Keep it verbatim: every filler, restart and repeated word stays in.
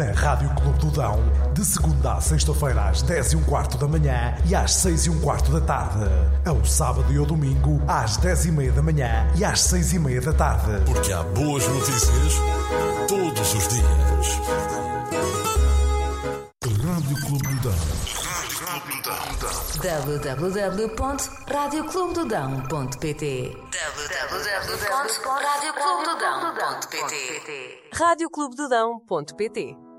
na Rádio Clube do Dão, de segunda à sexta-feira às dez e um quarto da manhã e às seis e um quarto da tarde. Ao sábado e ao domingo às dez e meia da manhã e às seis e meia da tarde. Porque há boas notícias todos os dias. Rádio Clube do Dão. w w w ponto rádio clube do dão ponto p t w w w ponto rádio clube do dão ponto p t rádio clube do dão ponto p t